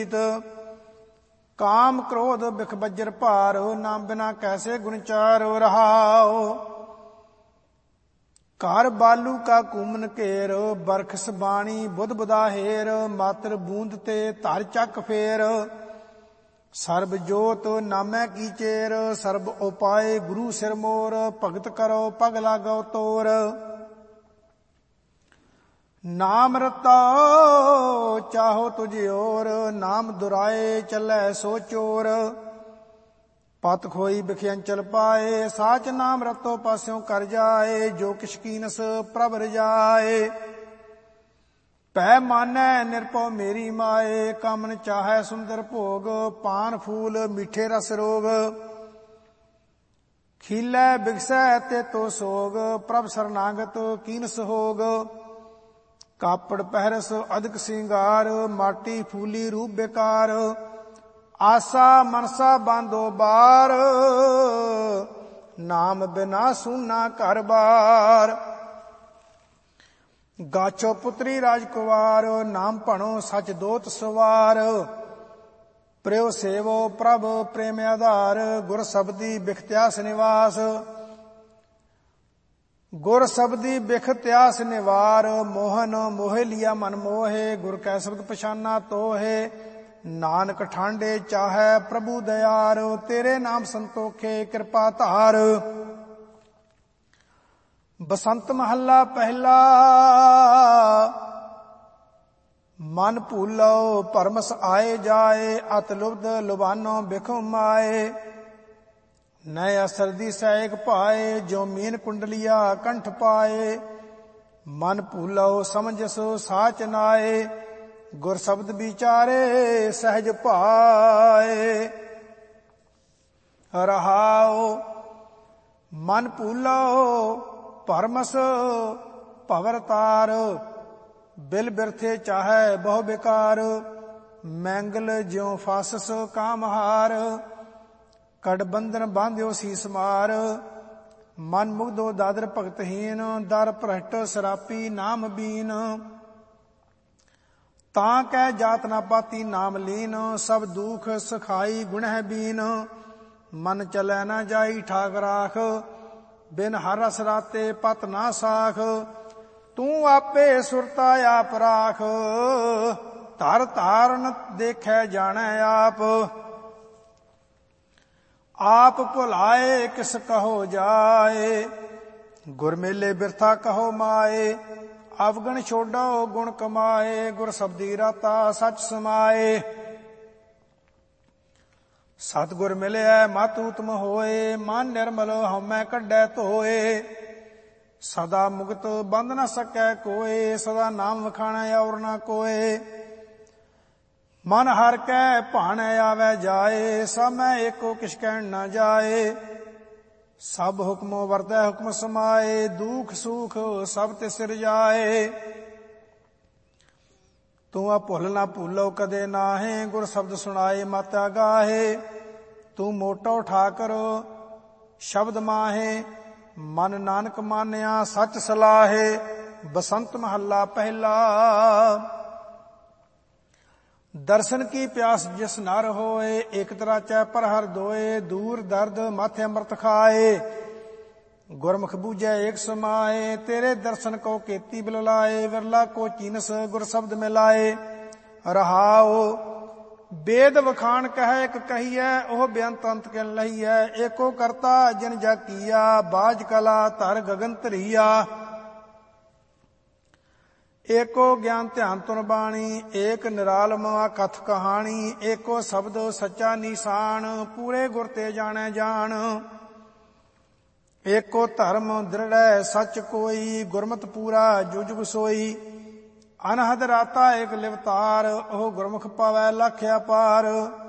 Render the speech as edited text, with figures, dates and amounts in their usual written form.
काम क्रोध बिख बज्र भार, नाम बिना कैसे गुण चार रहाओ। घर बालू का कुमन घेर, बरखस बाणी बुध बुदाहेर, मात्र बूंद ते धर चक फेर। सर्ब जोत नामै की चेर, सर्ब उपाय गुरु सिर मोर, भगत करो पग लागो तोर। नाम रता चाहो तुझ और, नाम दुराए चलै सो चोर। पत खोई बिखयंचल पाए, साच नाम रतो पास्यों कर जाए। जो किश कीनस प्रभ रजाए, पै मानै निरपौ मेरी माए। कामन चाहै सुंदर भोग, पान फूल मीठे रस रोग। खीलै बिगसै ते तो सोग, प्रभ सरनागत कीनस होग। कापड़ पहरस अधिक सिंगार, माटी फूली रूप बेकार। आसा मनसा बांधो बार, नाम बिना सूना घर बार। गाछो पुत्री राजकुमार, नाम भणो सच दोत सवार। प्रियो सेवो प्रभ प्रेम आधार, गुर शब्दी बिखत्यास निवास। गुर शब्दी बिख त्यास निवार, मोहन मोहे लिया मन मोहे। गुर कै शब्द पछाना तोहे, नानक ठांडे चाहै प्रभु दयार। तेरे नाम संतोखे कृपा धार। बसंत महला पहला, मन भूलो परमस आए जाए। अत लुब्ध लुभानो बिख माए, नय असरदी सैक पाए। जो मीन कुंडलिया कंठ पाए, मन भूलो समझसो साच नाए। गुर शब्द विचारे सहज पाए रहाओ। मन भूलो परमस भवरतार, बिल बिरथे चाहे बहु बेकार। मैंगल ज्यों फासस कामहार, कड़ बंधन बांध्यो सीस मार। मन मुग्धो दादर भगतहीन, दर भ्रष्ट सरापी नाम बीन। तां कै जात ना पाती नाम लीन, सब दुख सखाई गुणह बीन। मन चलै न जाई ठाक राख, बिन हर रस राते पत ना साख। तू आपे सुरता आप राख, धर धारन देखै जानै आप। आप भुलाए किस कहो जाए, गुर मेले बिरथा कहो माए। अवगण छोड़ो गुण कमाए, गुर शब्दी राता सच समाए। सतगुर मिलिया मत उत्तम होए, मन निर्मल हमै कढै धोए। सदा मुक्त बंध न सकै कोय, सदा नाम वखाणै और न कोय। मन हर कै भाणै आवे जाए, सामै एको किश कहण न जाए। सब हुक्मो वरतै हुक्म समाए, दुख सुख सब तिस रजाए। तू भुल न भूलो कदे नाहे, गुर शब्द सुनाए मत आगाहे। तू मोटो ठाकर शब्द माहे, मन नानक मानिया सच सलाहे। बसंत महला पहला, दर्शन की प्यास जिस नर होए। एक तराचै पर हर दोए, दूर दर्द माथे अमृत खाए। गुरमुख बूझै एक समाए, तेरे दर्शन को केती बिललाए। विरला को चीनस गुर शब्द मिलाए रहाओ। वेद वखान कह एक कहिए, ओह बेअंत अंत किन लहिए। एको करता जिन जा किया, बाज कला धर गगन धरिया। एको ज्ञान ध्यान तुन बाणी, एक निरालम कथ कहानी। एको शब्द सच्चा निशान, पूरे गुर ते जाने जान। एको धर्म दृढ़ सच कोई, गुरमत पूरा जुजुग सोई। अनहद राता एक लिवतार, ओह गुरमुख पावै लख अपार।